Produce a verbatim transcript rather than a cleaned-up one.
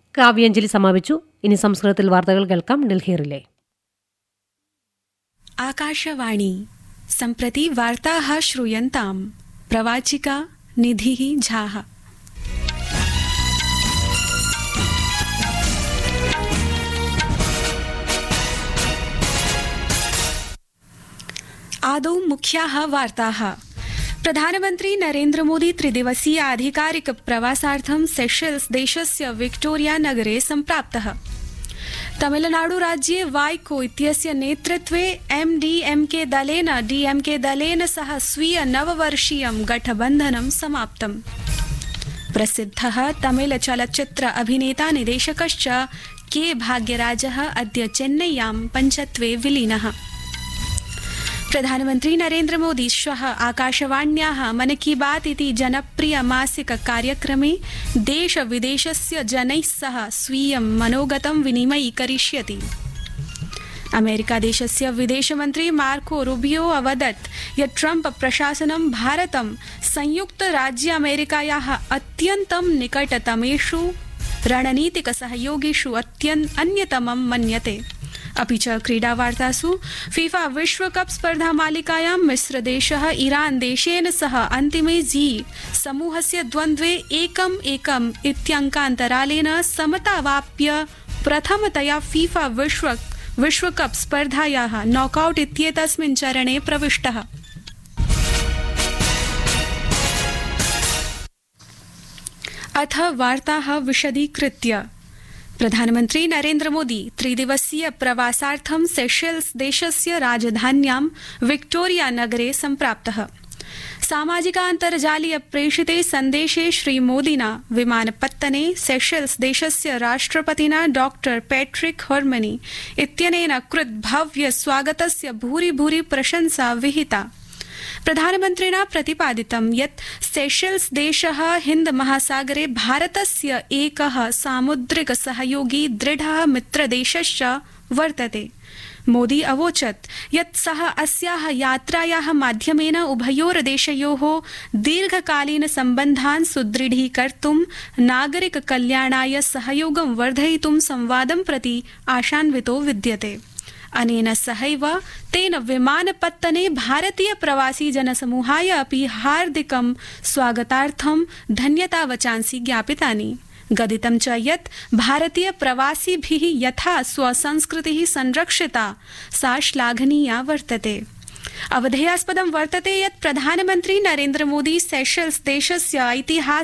കാവ്യാഞ്ജലി സമാപിച്ചു. ഇനി സംസ്കൃതത്തിൽ വാർത്തകൾ കേൾക്കാം. ഡൽഹി റിലേ. आकाशवाणी सम्प्रति वार्ताः श्रूयन्ताम्. प्रवाचिका निधिः झाः. आदौ मुख्याः वार्ताः. प्रधानमन्त्री नरेन्द्र मोदी त्रिदिवसीय आधिकारिक प्रवासार्थं सेशेल्स देशस्य विक्टोरिया नगरे सम्प्राप्तः. तमिलनाडु राज्ये वाइको इत्यस्य नेतृत्वे एमडीएमके दलेन डीएमके दलेन सह स्वीय नववर्षीयं गठबन्धनं समाप्तम्. प्रसिद्धः तमिल चलच्चित्र अभिनेता निदेशकश्च के भाग्यराजः अद्य चेन्नय्यां पञ्चत्वे विलीनः. प्रधानमन्त्री नरेन्द्र मोदी श्वः आकाशवाण्याः मन की बात इति जनप्रिय मासिक कार्यक्रमे देश विदेशस्य जनैः सह स्वीयं मनोगतं विनिमयीकरिष्यति. अमेरिकादेशस्य विदेशमन्त्री मार्को रूबियो अवदत् यत् ट्रम्प प्रशासनं भारतं संयुक्तराज्य अमेरिकायाः अत्यन्तं निकटतमेषु रणनीतिकसहयोगिषु अन्यतमं मन्यते. अपि च क्रीडावार्तासु फीफा विश्वकप स्पर्धा मालिकायां मिस्रदेशः ईरान देशेन सह अन्तिमे जी समूहस्य द्वन्द्वे एकम् एकम् इत्यङ्कान्तरालेन समतावाप्य प्रथमतया फीफा विश्व विश्वकप स्पर्धायाः नॉकआउट इत्येतस्मिन् चरणे प्रविष्टः. अथ वार्ताः विशदीकृत्य. प्रधानमन्त्री नरेन्द्र मोदी त्रिदिवसीय प्रवासार्थं सेशेल्स देशस्य राजधान्यां विक्टोरिया नगरे सम्प्राप्तः. सामाजिकान्तर्जालीय प्रेषिते सन्देशे श्रीमोदिना विमानपत्तने सेशेल्स देशस्य राष्ट्रपतिना डॉक्टर पैट्रिक हर्मनी इत्यनेन कृत भव्य स्वागतस्य भूरि भूरि प्रशंसा विहिता. प्रधानमन्त्रिणा प्रतिपादितं यत् सेशेल्स देशः हिन्द महासागरे भारतस्य एकः सामुद्रिक सहयोगी दृढः मित्रदेशश्च वर्तते. मोदी अवोचत् यत् सः अस्याः यात्रायाः माध्यमेन उभयोर्देशयोः दीर्घकालीन सम्बन्धान् सुदृढीकर्तुं नागरिक कल्याणाय सहयोगं वर्धयितुं संवादं प्रति आशान्वितो विद्यते. अनेन सहैव तेन विमानपत्तने भारतीय प्रवासी जनसमूहाय अपि हार्दिकं स्वागतार्थं धन्यतावचांसि ज्ञापितानि. गदितं च यत् भारतीय प्रवासिभिः यथा स्वसंस्कृतिः संरक्षिता सा श्लाघनीया वर्तते. अवधेयास्पदं वर्तते यत् प्रधानमन्त्री नरेन्द्र मोदी सेशेल्स देशस्य ऐतिहासिक